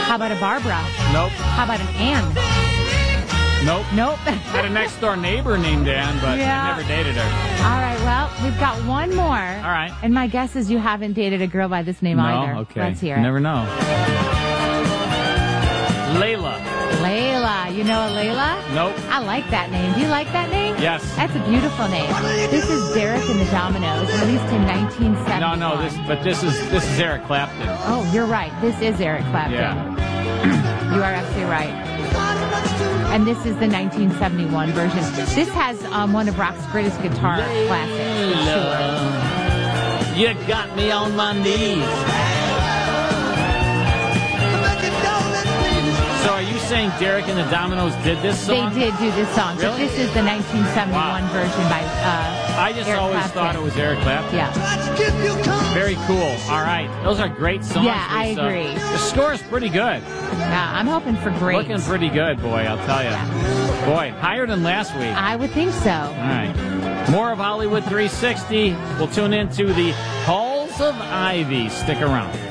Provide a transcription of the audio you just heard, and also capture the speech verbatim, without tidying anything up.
How about a Barbara? Nope. How about an Ann? Nope. Nope. Had a next door neighbor named Ann, but Yeah. I never dated her. All right, well, we've got one more. All right. And my guess is you haven't dated a girl by this name No? either. Okay. Let's hear You it. never know. Layla. Layla. You know a Layla? Nope. I like that name. Do you like that name? Yes. That's a beautiful name. This is Derek and the Dominoes, released in nineteen seventy-one. No, no, this, but this is this is Eric Clapton. Oh, you're right. This is Eric Clapton. Yeah. You are absolutely right. And this is the nineteen seventy-one version. This has um, one of rock's greatest guitar classics, for sure. You got me on my knees. So are you saying Derek and the Dominoes did this song? They did do this song, but Really? this is the nineteen seventy-one Wow. version by uh, I just Eric always Clapton. thought it was Eric Clapton. Yeah. Very cool. All right. Those are great songs. Yeah, I Lisa. agree. The score is pretty good. Yeah, I'm hoping for great. Looking pretty good, boy, I'll tell you. Boy, higher than last week. I would think so. All right. More of Hollywood three sixty. We'll tune into the Halls of Ivy. Stick around.